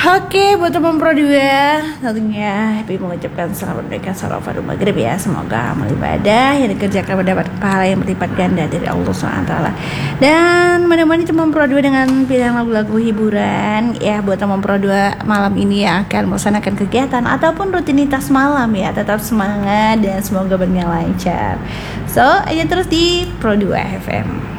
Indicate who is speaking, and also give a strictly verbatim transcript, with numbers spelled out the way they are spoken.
Speaker 1: Oke, buat teman Pro dua, tentunya Happy mengucapkan selamat menunaikan salat fardu maghrib ya. Semoga amal ibadah yang dikerjakan mendapat pahala yang berlipat ganda dari Allah subhanahu wa taala. Dan menemani teman Pro dua dengan pilihan lagu-lagu hiburan ya, buat teman Pro dua malam ini yang akan melaksanakan kegiatan ataupun rutinitas malam ya. Tetap semangat dan semoga berjalan lancar. So, aja terus di Pro dua F M.